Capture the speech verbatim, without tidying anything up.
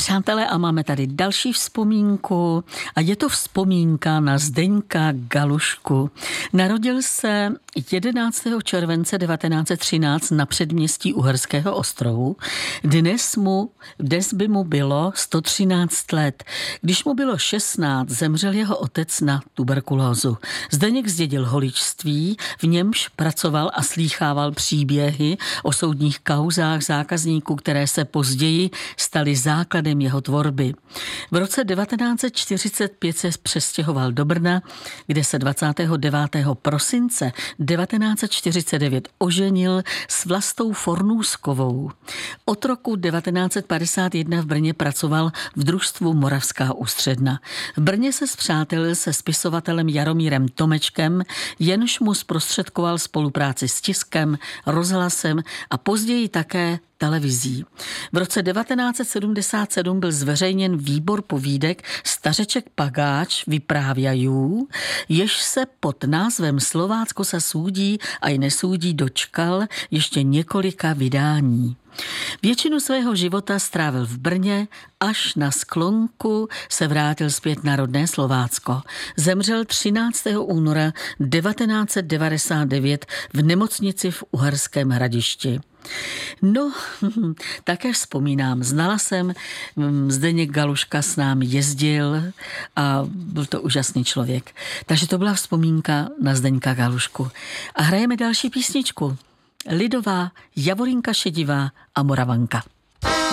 Přátelé, a máme tady další vzpomínku a je to vzpomínka na Zdeňka Galušku. Narodil se jedenáctého července devatenáct set třináct na předměstí Uherského Ostrohu. Dnes, mu, dnes by mu bylo sto třináct let. Když mu bylo šestnáct, zemřel jeho otec na tuberkulózu. Zdeněk zdědil holičství, v němž pracoval a slýchával příběhy o soudních kauzách zákazníků, které se později staly základem jeho tvorby. V roce devatenáct set čtyřicet pět se přestěhoval do Brna, kde se dvacátého devátého prosince devatenáct set čtyřicet devět oženil s Vlastou Fornůzkovou. Od roku devatenáct set padesát jedna v Brně pracoval v družstvu Moravská ústředna. V Brně se spřátelil se spisovatelem Jaromírem Tomečkem, jenž mu zprostředkoval spolupráci s tiskem, rozhlasem a později také televizí. V roce devatenáct set sedmdesát sedm byl zveřejněn výbor povídek Stařeček Pagáč vyprávějů, jež se pod názvem Slovácko sa súdí a i nesúdí dočkal ještě několika vydání. Většinu svého života strávil v Brně, až na sklonku se vrátil zpět na rodné Slovácko. Zemřel třináctého února devatenáct set devadesát devět v nemocnici v Uherském Hradišti. No, také vzpomínám, znala jsem, Zdeněk Galuška s námi jezdil a byl to úžasný člověk. Takže to byla vzpomínka na Zdeňka Galušku. A hrajeme další písničku. Lidová, Javorinka šedivá a Moravanka.